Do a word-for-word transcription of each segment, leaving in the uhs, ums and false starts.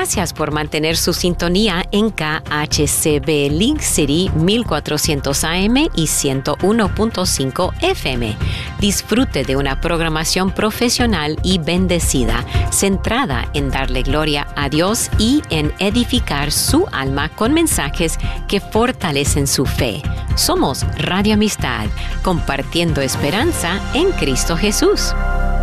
Gracias por mantener su sintonía en K H C B Link City mil cuatrocientos A M y ciento uno punto cinco F M. Disfrute de una programación profesional y bendecida, centrada en darle gloria a Dios y en edificar su alma con mensajes que fortalecen su fe. Somos Radio Amistad, compartiendo esperanza en Cristo Jesús.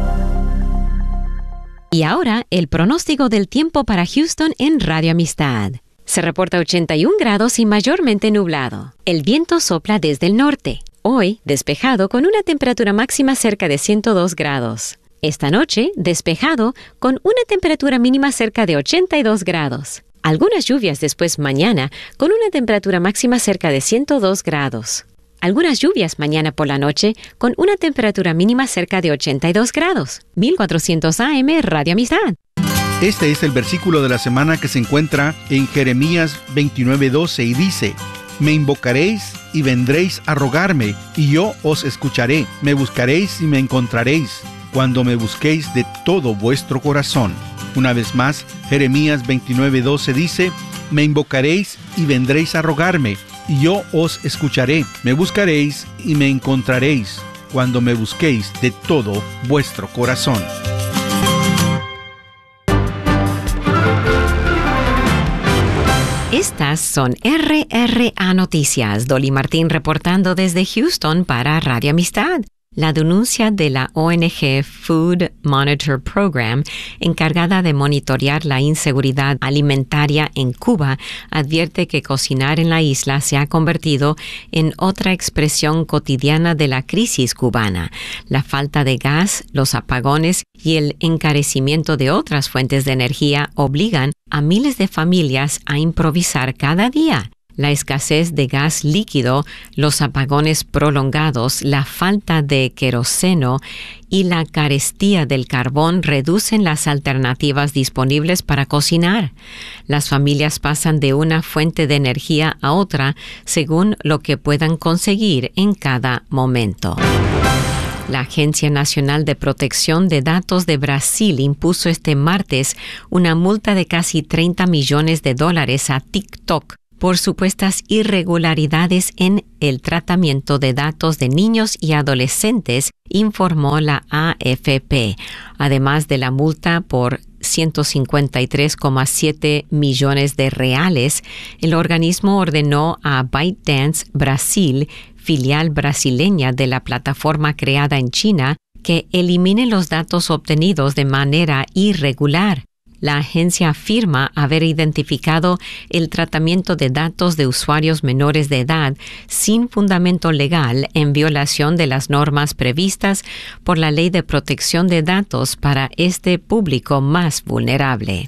Y ahora, el pronóstico del tiempo para Houston en Radio Amistad. Se reporta ochenta y un grados y mayormente nublado. El viento sopla desde el norte. Hoy, despejado con una temperatura máxima cerca de ciento dos grados. Esta noche, despejado con una temperatura mínima cerca de ochenta y dos grados. Algunas lluvias después mañana con una temperatura máxima cerca de ciento dos grados. Algunas lluvias mañana por la noche con una temperatura mínima cerca de ochenta y dos grados. mil cuatrocientos A M Radio Amistad. Este es el versículo de la semana que se encuentra en Jeremías veintinueve doce y dice: Me invocaréis y vendréis a rogarme, y yo os escucharé. Me buscaréis y me encontraréis, cuando me busquéis de todo vuestro corazón. Una vez más, Jeremías veintinueve doce dice: Me invocaréis y vendréis a rogarme, y yo os escucharé. Me buscaréis y me encontraréis, cuando me busquéis de todo vuestro corazón. Estas son R R A Noticias. Dolly Martín reportando desde Houston para Radio Amistad. La denuncia de la O N G Food Monitor Program, encargada de monitorear la inseguridad alimentaria en Cuba, advierte que cocinar en la isla se ha convertido en otra expresión cotidiana de la crisis cubana. La falta de gas, los apagones y el encarecimiento de otras fuentes de energía obligan a miles de familias a improvisar cada día. La escasez de gas líquido, los apagones prolongados, la falta de queroseno y la carestía del carbón reducen las alternativas disponibles para cocinar. Las familias pasan de una fuente de energía a otra según lo que puedan conseguir en cada momento. La Agencia Nacional de Protección de Datos de Brasil impuso este martes una multa de casi treinta millones de dólares a TikTok por supuestas irregularidades en el tratamiento de datos de niños y adolescentes, informó la A F P. Además de la multa por ciento cincuenta y tres coma siete millones de reales, el organismo ordenó a ByteDance Brasil, filial brasileña de la plataforma creada en China, que elimine los datos obtenidos de manera irregular. La agencia afirma haber identificado el tratamiento de datos de usuarios menores de edad sin fundamento legal en violación de las normas previstas por la Ley de Protección de Datos para este público más vulnerable.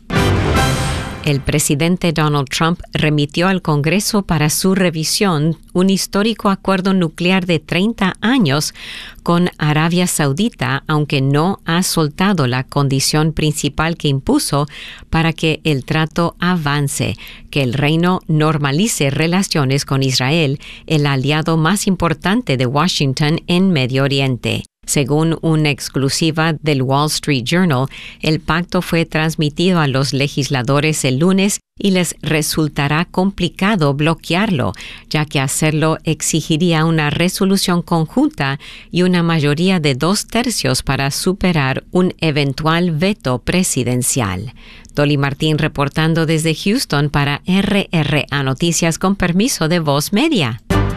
El presidente Donald Trump remitió al Congreso para su revisión un histórico acuerdo nuclear de treinta años con Arabia Saudita, aunque no ha soltado la condición principal que impuso para que el trato avance, que el reino normalice relaciones con Israel, el aliado más importante de Washington en Medio Oriente. Según una exclusiva del Wall Street Journal, el pacto fue transmitido a los legisladores el lunes y les resultará complicado bloquearlo, ya que hacerlo exigiría una resolución conjunta y una mayoría de dos tercios para superar un eventual veto presidencial. Dolly Martín reportando desde Houston para R R A Noticias con permiso de Voz Media.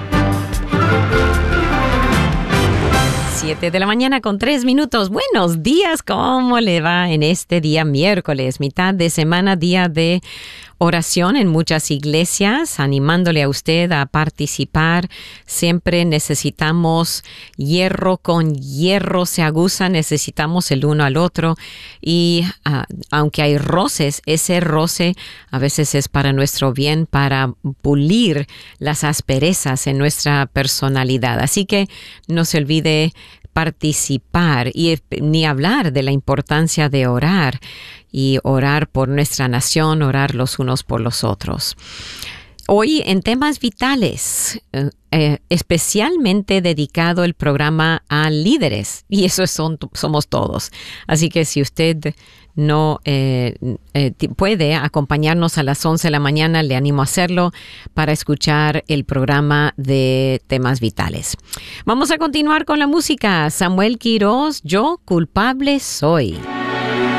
siete de la mañana con tres minutos. Buenos días, ¿cómo le va en este día miércoles? Mitad de semana, día de oración en muchas iglesias, animándole a usted a participar. Siempre necesitamos hierro con hierro, se aguza, necesitamos el uno al otro. Y uh, aunque hay roces, ese roce a veces es para nuestro bien, para pulir las asperezas en nuestra personalidad. Así que no se olvide participar y ni hablar de la importancia de orar y orar por nuestra nación, orar los unos por los otros. Hoy en temas vitales, eh, eh, especialmente dedicado el programa a líderes, y eso son, somos todos. Así que si usted no eh, eh, puede acompañarnos a las once de la mañana, le animo a hacerlo para escuchar el programa de temas vitales. Vamos a continuar con la música. Samuel Quirós, Yo culpable soy.